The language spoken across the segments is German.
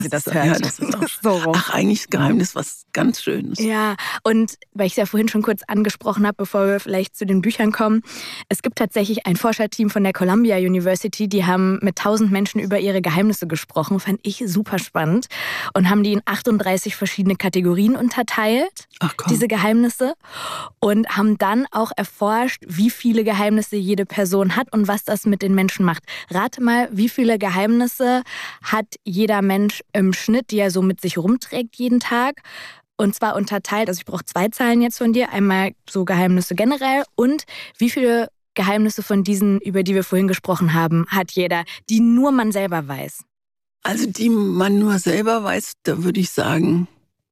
sie das ist, hört. Ja, das ist auch so rum. Ach, eigentlich Geheimnis, was ganz Schönes. Ja, und weil ich es ja vorhin schon kurz angesprochen habe, bevor wir vielleicht zu den Büchern kommen, es gibt tatsächlich ein Forscherteam von der Columbia University, die haben mit 1000 Menschen über ihre Geheimnisse gesprochen, fand ich super spannend, und haben die in 38 verschiedene Kategorien unterteilt, diese Geheimnisse, und haben dann auch erforscht, wie viele Geheimnisse jede Person hat und was das mit den Menschen macht. Rate mal, wie viele Geheimnisse hat jeder Mensch im Schnitt, die er so mit sich rumträgt jeden Tag. Und zwar unterteilt, also ich brauche 2 Zahlen jetzt von dir. Einmal so Geheimnisse generell und wie viele Geheimnisse von diesen, über die wir vorhin gesprochen haben, hat jeder, die nur man selber weiß. Also die man nur selber weiß, da würde ich sagen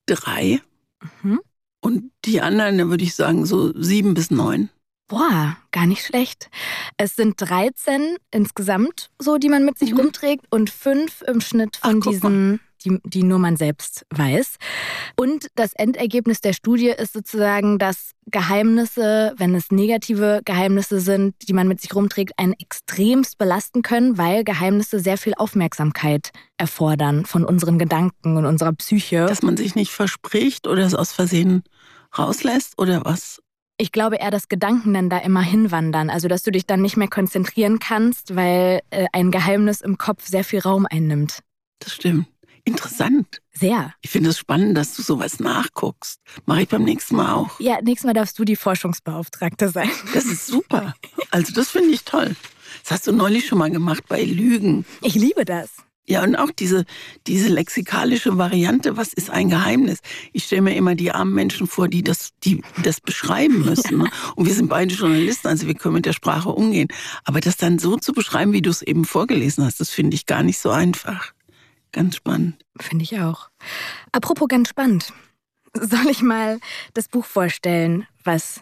3. Mhm. Und die anderen, da würde ich sagen so 7 bis 9. Boah, gar nicht schlecht. Es sind 13 insgesamt, so, die man mit sich rumträgt, und 5 im Schnitt von diesen, die nur man selbst weiß. Und das Endergebnis der Studie ist sozusagen, dass Geheimnisse, wenn es negative Geheimnisse sind, die man mit sich rumträgt, einen extremst belasten können, weil Geheimnisse sehr viel Aufmerksamkeit erfordern von unseren Gedanken und unserer Psyche. Dass man sich nicht verspricht oder es aus Versehen rauslässt oder was? Ich glaube eher, dass Gedanken dann da immer hinwandern. Also, dass du dich dann nicht mehr konzentrieren kannst, weil ein Geheimnis im Kopf sehr viel Raum einnimmt. Das stimmt. Interessant. Sehr. Ich finde es spannend, dass du sowas nachguckst. Mache ich beim nächsten Mal auch. Ja, nächstes Mal darfst du die Forschungsbeauftragte sein. Das ist super. Also das finde ich toll. Das hast du neulich schon mal gemacht bei Lügen. Ich liebe das. Ja, und auch diese lexikalische Variante, was ist ein Geheimnis? Ich stelle mir immer die armen Menschen vor, die das beschreiben müssen. Ne? Und wir sind beide Journalisten, also wir können mit der Sprache umgehen. Aber das dann so zu beschreiben, wie du es eben vorgelesen hast, das finde ich gar nicht so einfach. Ganz spannend. Finde ich auch. Apropos ganz spannend. Soll ich mal das Buch vorstellen, was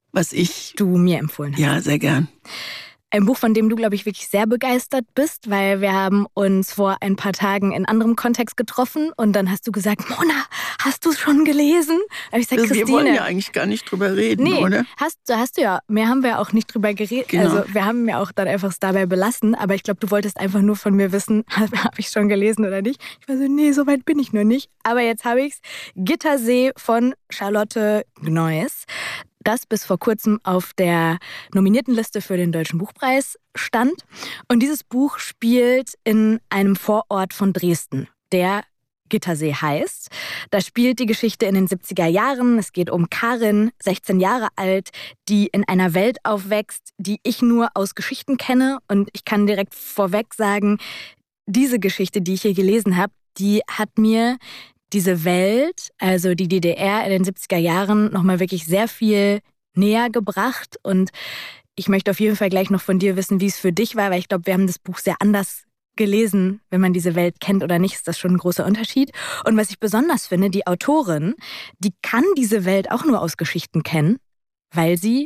du mir empfohlen hast? Ja, sehr gern. Ein Buch, von dem du, glaube ich, wirklich sehr begeistert bist, weil wir haben uns vor ein paar Tagen in anderem Kontext getroffen und dann hast du gesagt, Mona, hast du es schon gelesen? Da habe ich gesagt, Christine. Wir wollen ja eigentlich gar nicht drüber reden, oder? Hast du ja. Mehr haben wir auch nicht drüber geredet. Genau. Also wir haben ja auch dann einfach es dabei belassen, aber ich glaube, du wolltest einfach nur von mir wissen, habe ich schon gelesen oder nicht. Ich war so, nee, so weit bin ich noch nicht. Aber jetzt habe ich's. Gittersee von Charlotte Gneuss, das bis vor kurzem auf der Nominiertenliste für den Deutschen Buchpreis stand. Und dieses Buch spielt in einem Vorort von Dresden, der Gittersee heißt. Da spielt die Geschichte in den 70er Jahren. Es geht um Karin, 16 Jahre alt, die in einer Welt aufwächst, die ich nur aus Geschichten kenne. Und ich kann direkt vorweg sagen, diese Geschichte, die ich hier gelesen habe, die hat mir diese Welt, also die DDR in den 70er Jahren, nochmal wirklich sehr viel näher gebracht. Und ich möchte auf jeden Fall gleich noch von dir wissen, wie es für dich war, weil ich glaube, wir haben das Buch sehr anders gelesen. Wenn man diese Welt kennt oder nicht, ist das schon ein großer Unterschied. Und was ich besonders finde, die Autorin, die kann diese Welt auch nur aus Geschichten kennen, weil sie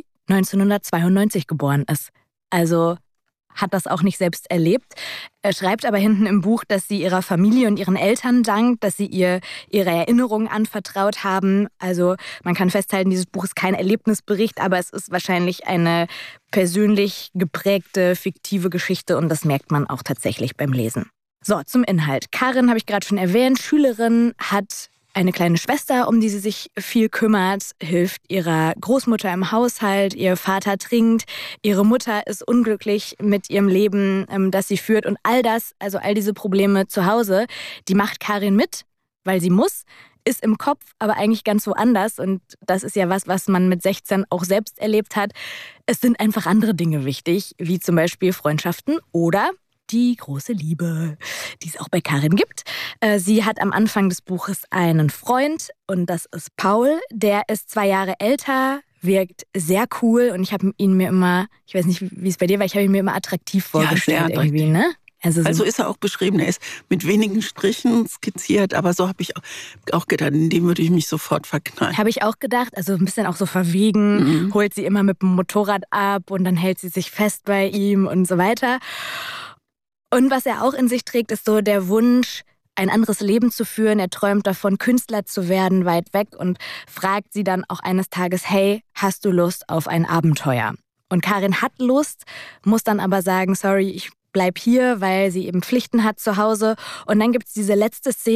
1992 geboren ist. Also hat das auch nicht selbst erlebt. Er schreibt aber hinten im Buch, dass sie ihrer Familie und ihren Eltern dankt, dass sie ihr ihre Erinnerungen anvertraut haben. Also man kann festhalten, dieses Buch ist kein Erlebnisbericht, aber es ist wahrscheinlich eine persönlich geprägte, fiktive Geschichte und das merkt man auch tatsächlich beim Lesen. So, zum Inhalt. Karin, habe ich gerade schon erwähnt, Schülerin, hat eine kleine Schwester, um die sie sich viel kümmert, hilft ihrer Großmutter im Haushalt, ihr Vater trinkt, ihre Mutter ist unglücklich mit ihrem Leben, das sie führt und all das, also all diese Probleme zu Hause, die macht Karin mit, weil sie muss, ist im Kopf aber eigentlich ganz woanders und das ist ja was man mit 16 auch selbst erlebt hat. Es sind einfach andere Dinge wichtig, wie zum Beispiel Freundschaften oder die große Liebe, die es auch bei Karin gibt. Sie hat am Anfang des Buches einen Freund und das ist Paul. Der ist 2 Jahre älter, wirkt sehr cool und ich habe ihn mir immer, ich weiß nicht, wie es bei dir war, ich habe ihn mir immer attraktiv vorgestellt irgendwie, ne? Also ist er auch beschrieben, er ist mit wenigen Strichen skizziert, aber so habe ich auch gedacht, in dem würde ich mich sofort verknallen. Habe ich auch gedacht, also ein bisschen auch so verwegen, holt sie immer mit dem Motorrad ab und dann hält sie sich fest bei ihm und so weiter. Und was er auch in sich trägt, ist so der Wunsch, ein anderes Leben zu führen. Er träumt davon, Künstler zu werden, weit weg und fragt sie dann auch eines Tages, hey, hast du Lust auf ein Abenteuer? Und Karin hat Lust, muss dann aber sagen, sorry, ich bleib hier, weil sie eben Pflichten hat zu Hause. Und dann gibt's diese letzte Szene,